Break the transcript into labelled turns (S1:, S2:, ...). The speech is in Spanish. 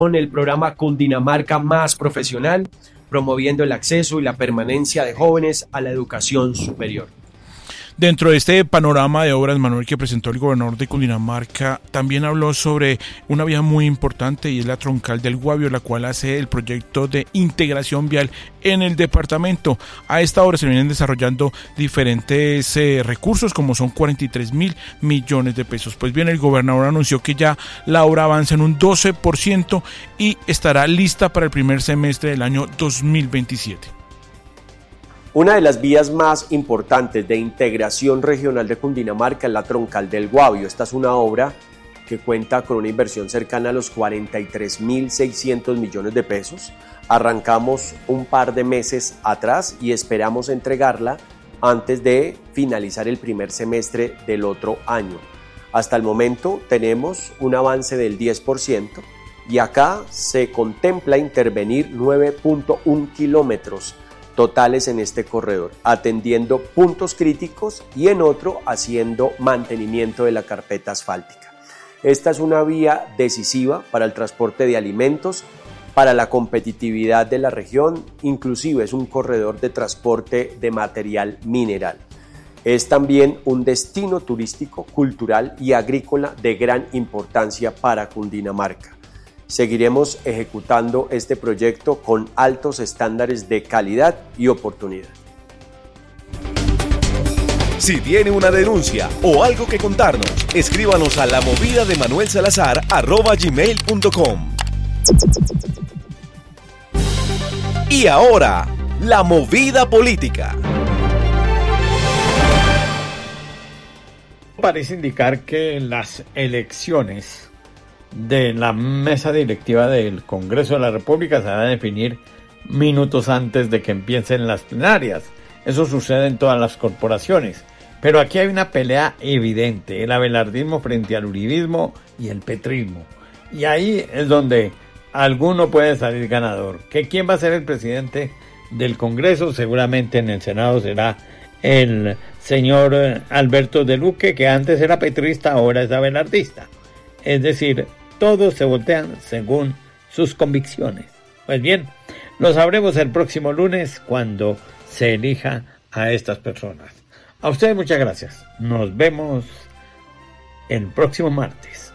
S1: con el programa Cundinamarca Más Profesional, promoviendo el acceso y la permanencia de jóvenes a la educación superior.
S2: Dentro de este panorama de obras, Manuel, que presentó el gobernador de Cundinamarca, también habló sobre una vía muy importante y es la Troncal del Guavio, la cual hace el proyecto de integración vial en el departamento. A esta hora se vienen desarrollando diferentes recursos, como son 43.000 millones de pesos. Pues bien, el gobernador anunció que ya la obra avanza en un 12% y estará lista para el primer semestre del año 2027.
S3: Una de las vías más importantes de integración regional de Cundinamarca es la Troncal del Guavio. Esta es una obra que cuenta con una inversión cercana a los 43.600 millones de pesos. Arrancamos un par de meses atrás y esperamos entregarla antes de finalizar el primer semestre del otro año. Hasta el momento tenemos un avance del 10% y acá se contempla intervenir 9.1 kilómetros totales en este corredor, atendiendo puntos críticos y en otro haciendo mantenimiento de la carpeta asfáltica. Esta es una vía decisiva para el transporte de alimentos, para la competitividad de la región, inclusive es un corredor de transporte de material mineral. Es también un destino turístico, cultural y agrícola de gran importancia para Cundinamarca. Seguiremos ejecutando este proyecto con altos estándares de calidad y oportunidad.
S4: Si tiene una denuncia o algo que contarnos, escríbanos a lamovidadeManuelSalazar@gmail.com. Y ahora, la movida política.
S5: Parece indicar que las elecciones de la mesa directiva del Congreso de la República se van a definir minutos antes de que empiecen las plenarias. Eso sucede en todas las corporaciones. Pero aquí hay una pelea evidente, el abelardismo frente al uribismo y el petrismo. Y ahí es donde alguno puede salir ganador. ¿Que quién va a ser el presidente del Congreso? Seguramente en el Senado será el señor Alberto de Luque, que antes era petrista, ahora es abelardista. Es decir, todos se voltean según sus convicciones. Pues bien, lo sabremos el próximo lunes cuando se elija a estas personas. A ustedes muchas gracias. Nos vemos el próximo martes.